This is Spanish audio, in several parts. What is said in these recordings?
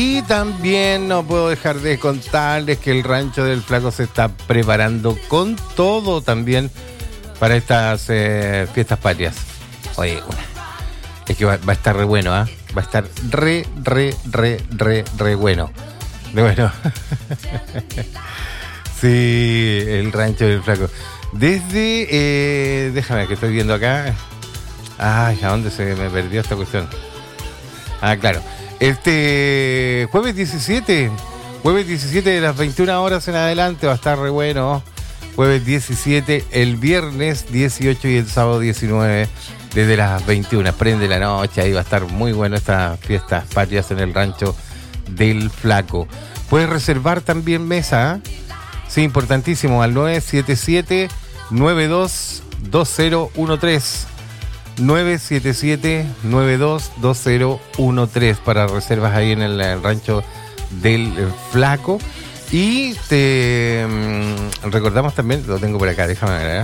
Y también no puedo dejar de contarles que el Rancho del Flaco se está preparando con todo también para estas fiestas patrias. Oye, es que va a estar re bueno, ¿ah? Va a estar re bueno. De bueno. Sí, el Rancho del Flaco. Desde, déjame que estoy viendo acá. Ay, ¿a dónde se me perdió esta cuestión? Ah, claro. Este jueves 17 de las 21 horas en adelante va a estar re bueno. Jueves 17, el viernes 18 y el sábado 19 desde las 21. Prende la noche, ahí va a estar muy bueno estas fiestas patrias en el Rancho del Flaco. Puedes reservar también mesa, ¿eh? Sí, importantísimo, al 977-922013. 977-922013 para reservas ahí en el Rancho del Flaco. Y te recordamos también, lo tengo por acá, déjame ver,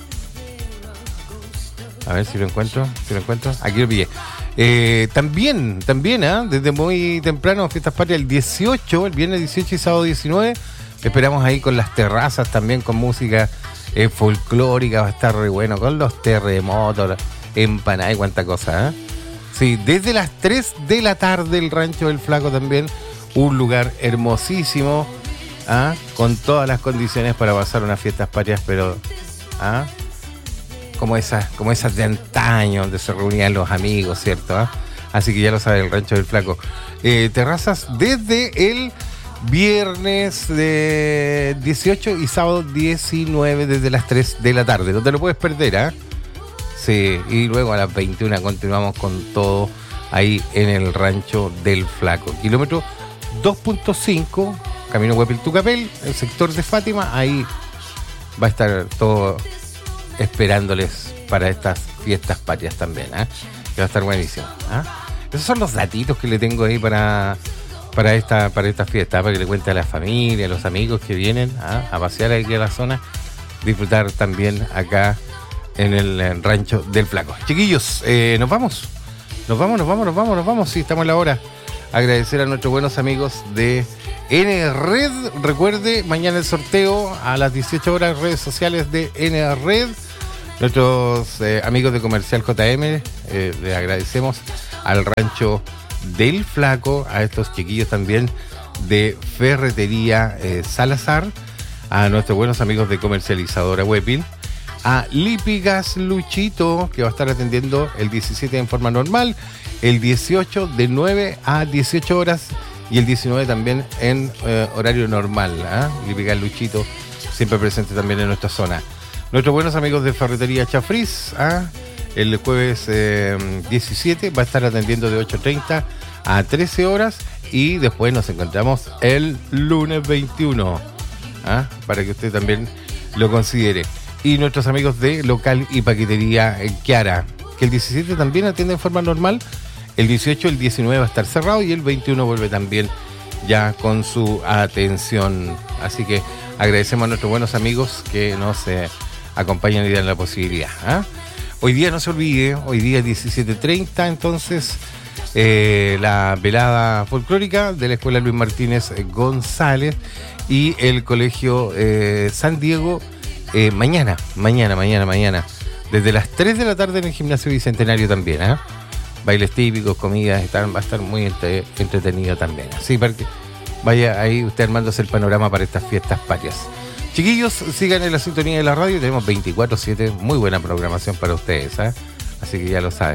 a ver si lo encuentro, aquí lo pillé. También, desde muy temprano, fiestas patrias el 18, el viernes 18 y sábado 19, esperamos ahí con las terrazas también, con música folclórica, va a estar re bueno, con los terremotos, empanada y cuánta cosa, ¿eh? Sí, desde las 3 de la tarde el Rancho del Flaco también, un lugar hermosísimo, ¿ah? Con todas las condiciones para pasar unas fiestas patrias, pero ¿ah? como esas de antaño, donde se reunían los amigos, ¿cierto? ¿Ah? Así que ya lo sabe el Rancho del Flaco. Terrazas desde el viernes de 18 y sábado 19 desde las 3 de la tarde. No te lo puedes perder, ¿ah? Sí, y luego a las 21 continuamos con todo ahí en el Rancho del Flaco. Kilómetro 2.5, Camino Huepil-Tucapel, el sector de Fátima. Ahí va a estar todo esperándoles para estas fiestas patrias también, ¿eh? Que va a estar buenísimo, ¿eh? Esos son los datitos que le tengo ahí para esta fiesta, para que le cuente a la familia, a los amigos que vienen a pasear aquí a la zona, disfrutar también acá en el Rancho del Flaco. Chiquillos, nos vamos, sí, estamos en la hora. Agradecer a nuestros buenos amigos de NRed. Recuerde, mañana el sorteo a las 18 horas, redes sociales de NRed. Nuestros amigos de Comercial JM, le agradecemos al Rancho del Flaco, a estos chiquillos también de Ferretería Salazar, a nuestros buenos amigos de Comercializadora Huepil, a Lipigas Luchito, que va a estar atendiendo el 17 en forma normal, el 18 de 9 a 18 horas y el 19 también en horario normal, ¿eh? Lipigas Luchito, siempre presente también en nuestra zona. Nuestros buenos amigos de Ferretería Chafriz, el jueves 17 va a estar atendiendo de 8:30 a 13 horas y después nos encontramos el lunes 21, para que usted también lo considere. Y nuestros amigos de Local y Paquetería Kiara, que el 17 también atiende en forma normal, el 18, el 19 va a estar cerrado y el 21 vuelve también ya con su atención. Así que agradecemos a nuestros buenos amigos que nos acompañan y dan la posibilidad. Hoy día no se olvide, hoy día 17:30, entonces la velada folclórica de la Escuela Luis Martínez González y el Colegio San Diego. Mañana, desde las 3 de la tarde en el Gimnasio Bicentenario también, bailes típicos, comidas, va a estar muy entretenido también. Así para que vaya ahí usted armándose el panorama para estas fiestas patrias. Chiquillos, sigan en la sintonía de la radio, tenemos 24/7, muy buena programación para ustedes, así que ya lo saben.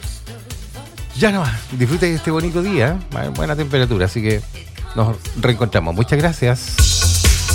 Ya no más, disfruten de este bonito día, buena temperatura, así que nos reencontramos. Muchas gracias.